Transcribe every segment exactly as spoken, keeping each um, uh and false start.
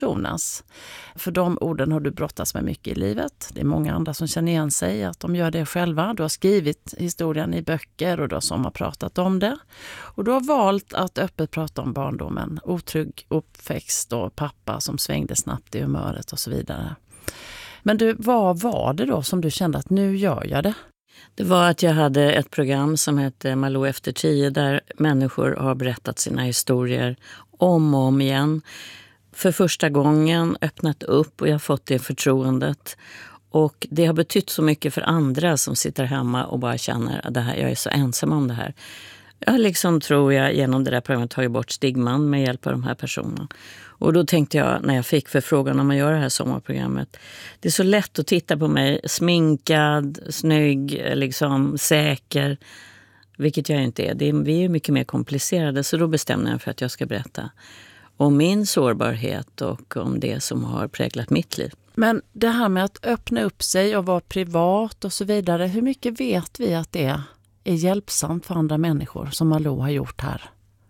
Jonas. För de orden har du brottats med mycket i livet. Det är många andra som känner igen sig att de gör det själva. Du har skrivit historien i böcker och du har som har pratat om det. Och du har valt att öppet prata om barndomen. Otrygg uppväxt och pappa som svängde snabbt i humöret och så vidare. Men du, vad var det då som du kände att nu gör jag det? Det var att jag hade ett program som hette Malou efter tio där människor har berättat sina historier om och om igen. För första gången öppnat upp och jag har fått det förtroendet. Och det har betytt så mycket för andra som sitter hemma och bara känner att det här, jag är så ensam om det här. Jag liksom tror jag genom det där programmet tagit bort stigman med hjälp av de här personerna. Och då tänkte jag när jag fick förfrågan om att göra det här sommarprogrammet. Det är så lätt att titta på mig sminkad, snygg, liksom säker. Vilket jag inte är. Det är vi är mycket mer komplicerade så då bestämde jag för att jag ska berätta om min sårbarhet och om det som har präglat mitt liv. Men det här med att öppna upp sig och vara privat och så vidare. Hur mycket vet vi att det är? är hjälpsamt för andra människor som Malou har gjort här?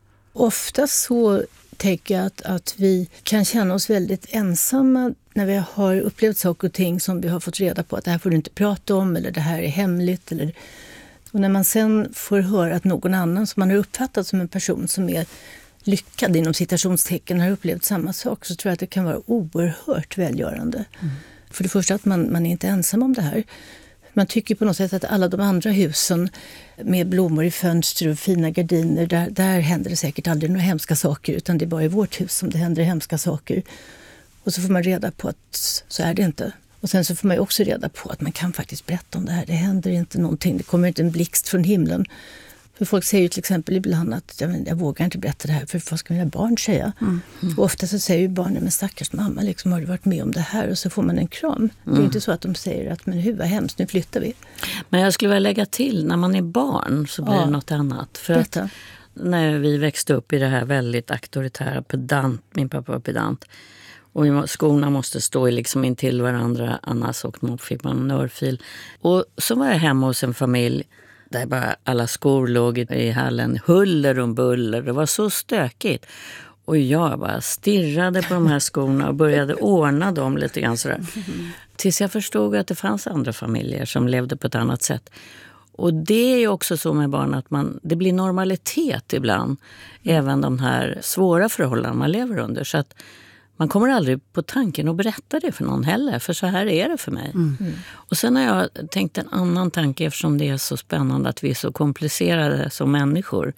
Ofta så tänker jag att, att vi kan känna oss väldigt ensamma när vi har upplevt saker och ting som vi har fått reda på att det här får du inte prata om eller det här är hemligt. Eller... Och när man sen får höra att någon annan som man har uppfattat som en person som är lyckad inom citationstecken har upplevt samma sak så tror jag att det kan vara oerhört välgörande. Mm. För det första att man, man är inte ensam om det här. Man tycker på något sätt att alla de andra husen med blommor i fönster och fina gardiner, där, där händer det säkert aldrig några hemska saker utan det är bara i vårt hus som det händer hemska saker. Och så får man reda på att så är det inte. Och sen så får man ju också reda på att man kan faktiskt berätta om det här. Det händer inte någonting, det kommer inte en blixt från himlen. För folk säger ju till exempel ibland att jag, jag vågar inte berätta det här för vad ska mina barn säga? Mm. Mm. Och ofta så säger ju barnen, men stackars mamma, liksom, har du varit med om det här? Och så får man en kram. Mm. Det är inte så att de säger att men hur var hemskt, nu flyttar vi. Men jag skulle vilja lägga till, när man är barn så blir ja. det något annat. För att när vi växte upp i det här väldigt auktoritära pedant, min pappa var pedant, och skorna måste stå liksom in till varandra, annars fick man en örfil. Och så var jag hemma hos en familj där bara alla skor låg i hallen, huller och buller. Det var så stökigt. Och jag bara stirrade på de här skorna och började ordna dem lite grann sådär. Tills jag förstod att det fanns andra familjer som levde på ett annat sätt. Och det är ju också så med barn att man, det blir normalitet ibland. Även de här svåra förhållanden man lever under. Så att man kommer aldrig på tanken att berätta det för någon heller. För så här är det för mig. Mm. Mm. Och sen har jag tänkt en annan tanke eftersom det är så spännande att vi är så komplicerade som människor.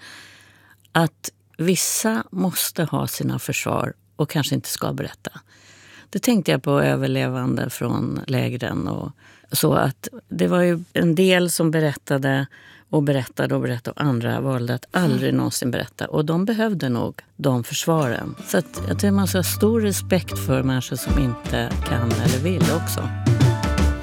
Att vissa måste ha sina försvar och kanske inte ska berätta. Det tänkte jag på överlevande från lägren och så att det var ju en del som berättade och berättade och berättade och andra valde att aldrig någonsin berätta. Och de behövde nog de försvaren. Så att jag tror man ska ha stor respekt för människor som inte kan eller vill också.